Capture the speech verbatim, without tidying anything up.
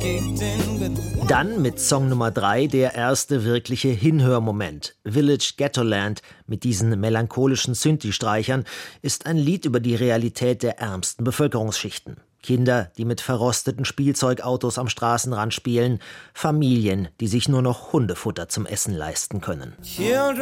Dann mit Song Nummer drei der erste wirkliche Hinhörmoment. Village Ghettoland mit diesen melancholischen Synthi-Streichern ist ein Lied über die Realität der ärmsten Bevölkerungsschichten. Kinder, die mit verrosteten Spielzeugautos am Straßenrand spielen, Familien, die sich nur noch Hundefutter zum Essen leisten können.